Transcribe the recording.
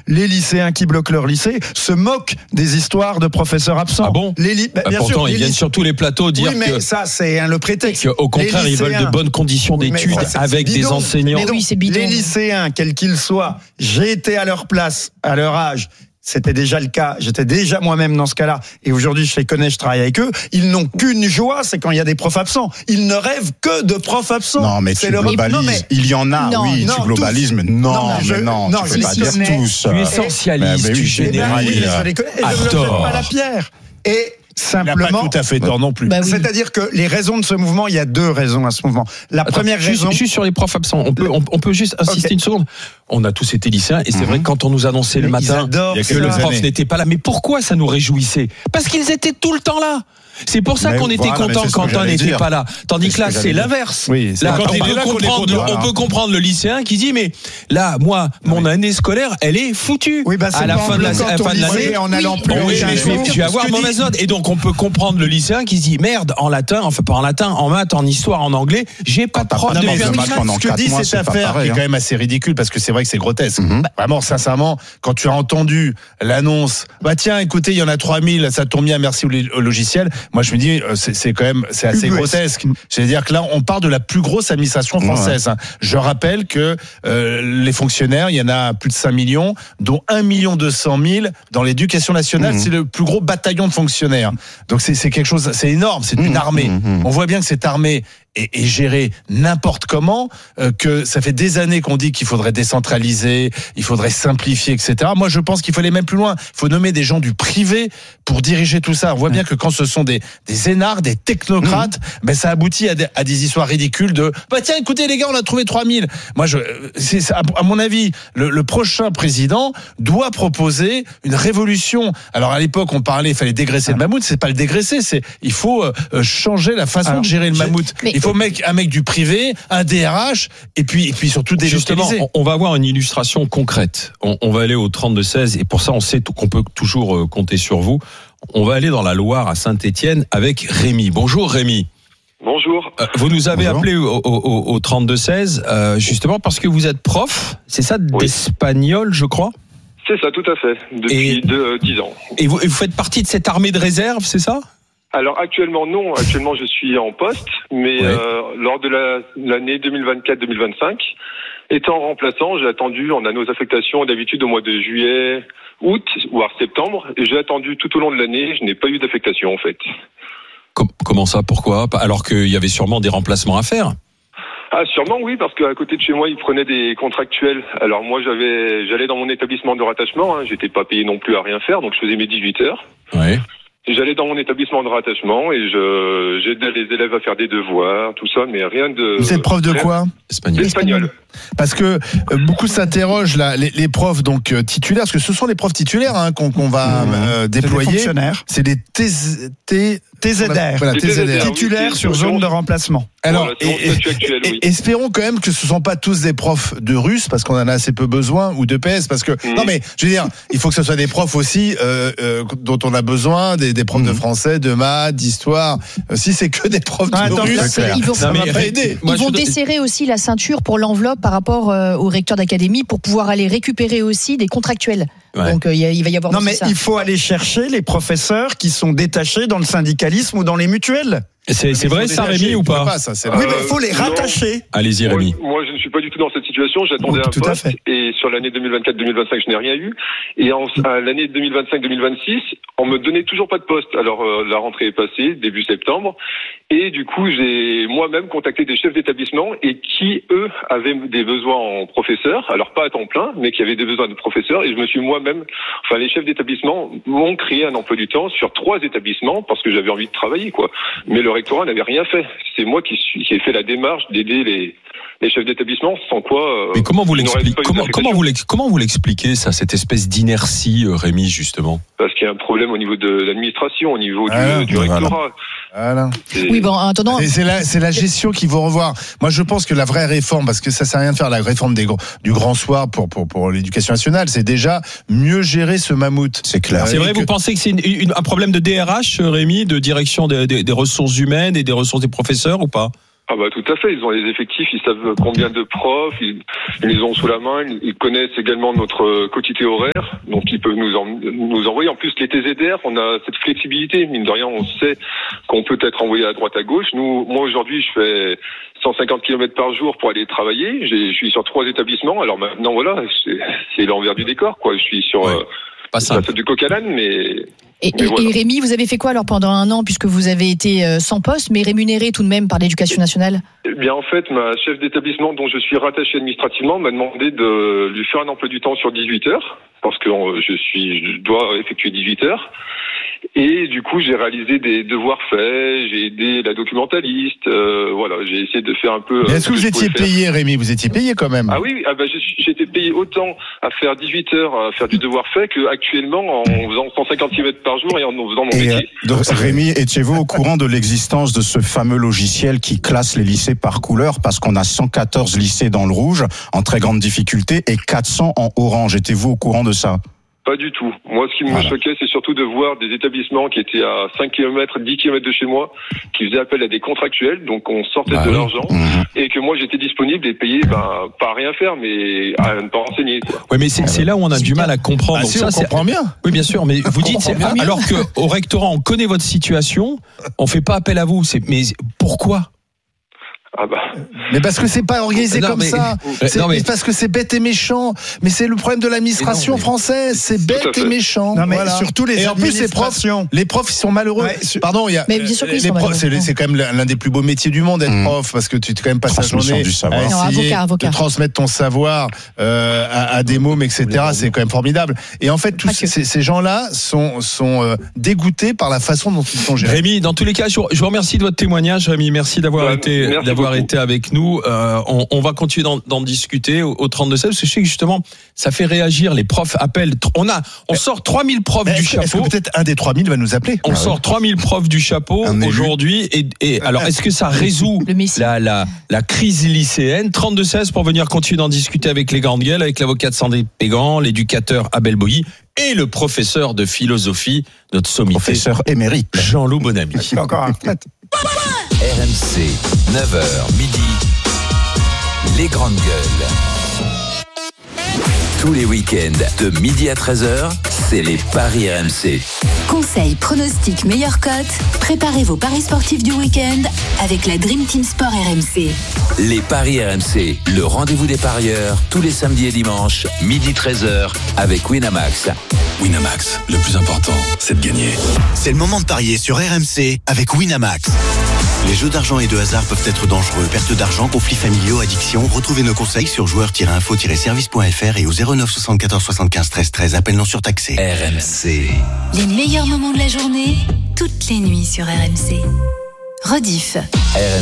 les lycéens qui bloquent leur lycée se moquent des histoires de professeurs absents. Ah bon ? Bien pourtant, sûr, ils viennent sur tous les plateaux dire oui, mais ça, c'est le prétexte. Au contraire, ils veulent de bonnes conditions d'études avec des enseignants. Mais donc, c'est bidon. Les lycéens, quels qu'ils soient, j'ai été à leur place, à leur âge. C'était déjà le cas. J'étais déjà moi-même dans ce cas-là. Et aujourd'hui, je les connais, je travaille avec eux. Ils n'ont qu'une joie, c'est quand il y a des profs absents. Ils ne rêvent que de profs absents. Non, mais tu globalises. Il y en a, oui. Tu globalises, mais non, tu peux pas dire tous. Tu essentialises, tu généralises. À tort. Pas la pierre. Et simplement, il n'a pas tout à fait tort non plus. Bah oui. C'est-à-dire que les raisons de ce mouvement, il y a 2 raisons à ce mouvement. La première raison, juste sur les profs absents, on peut juste insister une seconde. On a tous été lycéens et c'est vrai que quand on nous annonçait le matin que le prof n'était pas là, mais pourquoi ça nous réjouissait ? Parce qu'ils étaient tout le temps là. C'est pour ça qu'on était content quand un n'était pas là. Tandis que là, c'est l'inverse. Oui, là, on peut comprendre le lycéen qui dit, mais là, moi, mon année scolaire, elle est foutue. Oui, à la fin de l'année, en allant plus je vais avoir mauvaise note. Et donc, on peut comprendre le lycéen qui se dit, merde, en latin, enfin pas en latin, en maths, en histoire, en anglais, j'ai pas de prof de ce que dit cette affaire qui est quand même assez ridicule parce que c'est vrai que c'est grotesque. Vraiment, sincèrement, quand tu as entendu l'annonce, bah tiens, écoutez, il y en a 3000, ça tombe bien, merci au logiciel. Moi, je me dis, c'est assez grotesque. C'est-à-dire que là, on part de la plus grosse administration française. Ouais. Je rappelle que les fonctionnaires, il y en a plus de 5 millions, dont 1 200 000 dans l'éducation nationale. C'est le plus gros bataillon de fonctionnaires. Donc c'est quelque chose, c'est énorme. C'est une armée. On voit bien que cette armée est gérée n'importe comment, que ça fait des années qu'on dit qu'il faudrait décentraliser, il faudrait simplifier, etc. Moi, je pense qu'il faut aller même plus loin. Il faut nommer des gens du privé pour diriger tout ça. On voit bien que quand ce sont des énarques, des technocrates, ben ça aboutit à des histoires ridicules de bah tiens, écoutez les gars, on a trouvé 3000. Moi, à mon avis, le prochain président doit proposer une révolution. Alors à l'époque, on parlait, il fallait dégraisser le mammouth. C'est pas le dégraisser, il faut changer la façon de gérer le mammouth. Il faut un mec du privé, un DRH, et puis surtout délocaliser. Justement, on va avoir une illustration concrète. On va aller au 32-16, et pour ça, on sait qu'on peut toujours compter sur vous. On va aller dans la Loire, à Saint-Étienne, avec Rémi. Bonjour Rémi. Bonjour. Vous nous avez appelé au 32-16, justement parce que vous êtes prof, c'est ça, d'espagnol, je crois ? C'est ça, tout à fait, depuis 10 ans. Et vous faites partie de cette armée de réserve, c'est ça ? Alors actuellement non, actuellement je suis en poste, mais lors de l'année 2024-2025, étant remplaçant, j'ai attendu, on a nos affectations d'habitude au mois de juillet, août, voire septembre, et j'ai attendu tout au long de l'année, je n'ai pas eu d'affectation en fait. Comment ça, pourquoi ? Alors qu'il y avait sûrement des remplacements à faire ? Ah sûrement oui, parce qu'à côté de chez moi, ils prenaient des contractuels. Alors moi j'allais dans mon établissement de rattachement, j'étais pas payé non plus à rien faire, donc je faisais mes 18 heures. Ouais. J'allais dans mon établissement de rattachement et j'aidais les élèves à faire des devoirs, tout ça, mais rien de... Vous êtes prof de quoi ? Espagnol. Parce que beaucoup s'interrogent là, les profs donc titulaires, parce que ce sont les profs titulaires qu'on va déployer. C'est des TZR. Voilà, titulaires sur zone de remplacement. Alors, espérons quand même que ce ne sont pas tous des profs de russe, parce qu'on en a assez peu besoin, ou de PS, parce que non mais je veux dire, il faut que ce soit des profs aussi dont on a besoin, des profs de français, de maths, d'histoire. Si c'est que des profs de russe, ça va pas aider. Ils vont desserrer aussi la ceinture pour l'enveloppe par rapport au recteur d'académie pour pouvoir aller récupérer aussi des contractuels. Ouais. Donc il va y avoir. Non mais il faut aller chercher les professeurs qui sont détachés dans le syndicalisme ou dans les mutuelles. C'est vrai ça, Rémi, ou pas Oui, mais il faut les rattacher. Allez-y, Rémi. Moi, je ne suis pas du tout dans cette situation. J'attendais un poste. Et sur l'année 2024-2025, je n'ai rien eu. Et à l'année 2025-2026, on me donnait toujours pas de poste. Alors, la rentrée est passée, début septembre. Et du coup, j'ai moi-même contacté des chefs d'établissement et qui, eux, avaient des besoins en professeurs. Alors, pas à temps plein, mais qui avaient des besoins de professeurs. Et je me suis moi-même, les chefs d'établissement m'ont créé un emploi du temps sur 3 établissements parce que j'avais envie de travailler, quoi. Mais le rectorat n'avait rien fait. C'est moi qui ai fait la démarche d'aider les chefs d'établissement, sans quoi... Mais comment vous l'expliquez, ça, cette espèce d'inertie, Rémi, justement ? Parce qu'il y a un problème au niveau de l'administration, au niveau du rectorat. Voilà. Oui, bon, en attendant... C'est la gestion qu'il faut revoir. Moi, je pense que la vraie réforme, parce que ça sert à rien de faire la réforme du grand soir pour l'éducation nationale, c'est déjà mieux gérer ce mammouth. C'est clair. C'est vrai, vous pensez que c'est un problème de DRH, Rémi, de direction des ressources humaines et des ressources des professeurs, ou pas ? Ah bah tout à fait, ils ont les effectifs, ils savent combien de profs, ils les ont sous la main, ils connaissent également notre quotité horaire, donc ils peuvent nous envoyer. En plus, les TZR, on a cette flexibilité, mine de rien, on sait qu'on peut être envoyé à droite à gauche. Moi aujourd'hui, je fais 150 km par jour pour aller travailler, je suis sur 3 établissements, alors maintenant voilà, c'est l'envers du décor, quoi. Je suis sur du coq à l'âne, mais... Et Rémi, vous avez fait quoi alors pendant un an, puisque vous avez été sans poste, mais rémunéré tout de même par l'Éducation nationale ? Eh bien, en fait, ma chef d'établissement, dont je suis rattaché administrativement, m'a demandé de lui faire un emploi du temps sur 18 heures, parce que je dois effectuer 18 heures. Et du coup, j'ai réalisé des devoirs faits, j'ai aidé la documentaliste, voilà, j'ai essayé de faire un peu... Mais est-ce que vous étiez payé, Rémi ? Vous étiez payé quand même ? Ah oui, j'ai été payé autant à faire 18 heures, à faire du devoir fait, qu'actuellement en faisant 150 km par jour et en faisant mon métier. Donc, Rémi, étiez-vous au courant de l'existence de ce fameux logiciel qui classe les lycées par couleur, parce qu'on a 114 lycées dans le rouge, en très grande difficulté, et 400 en orange. Étiez-vous au courant de ça ? Pas du tout. Moi, ce qui me choquait, c'est surtout de voir des établissements qui étaient à 5 km, 10 km de chez moi, qui faisaient appel à des contractuels, donc on sortait de l'argent, et que moi j'étais disponible et payé, pas à rien faire, mais à ne pas enseigner, quoi. Ouais, mais c'est là où on a du mal à comprendre. Donc ça, on comprend bien. Oui, bien sûr, mais vous dites, alors qu'au rectorat, on connaît votre situation, on fait pas appel à vous. Mais pourquoi ? Ah bah. Mais parce que c'est pas organisé ça. Parce que c'est bête et méchant. Mais c'est le problème de l'administration française. C'est bête et méchant. Non, mais surtout les administrations. Les profs, ils sont malheureux. Pardon, il y a. Mais bien sûr qu'ils sont malheureux. C'est quand même l'un des plus beaux métiers du monde, être prof, parce que tu quand même passes la journée à essayer de transmettre ton savoir à des mômes, etc. C'est quand même formidable. Et en fait, tous ces gens-là sont dégoûtés par la façon dont ils sont gérés. Rémi, dans tous les cas, je vous remercie de votre témoignage, Rémi. Merci d'avoir été avec nous. On va continuer d'en discuter au 32-16, parce que je sais que justement, ça fait réagir. Les profs appellent. On sort 3000 profs du chapeau. Est-ce que peut-être un des 3000 va nous appeler ? On sort 3000 profs du chapeau aujourd'hui. Et alors, est-ce que ça résout la crise lycéenne ? 32-16 pour venir continuer d'en discuter avec les grandes gueules, avec l'avocate Sandrine Pégan, l'éducateur Abel Boilly et le professeur de philosophie, notre sommité. Professeur émérite. Jean-Loup Bonamy. Encore un retraite. RMC, 9h midi, les grandes gueules. Tous les week-ends, de midi à 13h, c'est les Paris RMC. Conseils, pronostics, meilleures cotes. Préparez vos paris sportifs du week-end avec la Dream Team Sport RMC. Les Paris RMC, le rendez-vous des parieurs, tous les samedis et dimanches, midi 13h, avec Winamax. Winamax, le plus important, c'est de gagner. C'est le moment de parier sur RMC avec Winamax. Les jeux d'argent et de hasard peuvent être dangereux. Perte d'argent, conflits familiaux, addiction. Retrouvez nos conseils sur joueurs-info-service.fr et au 09 74 75 13 13. Appel non surtaxé. RMC. Les meilleurs moments de la journée, toutes les nuits sur RMC. Rediff. RMC.